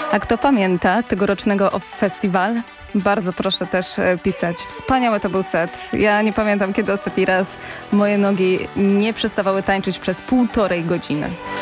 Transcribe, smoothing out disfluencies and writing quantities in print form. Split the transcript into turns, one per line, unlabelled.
A kto pamięta tegorocznego OFF Festival? Bardzo proszę też pisać. Wspaniały to był set. Ja nie pamiętam, kiedy ostatni raz moje nogi nie przestawały tańczyć przez 1,5 godziny.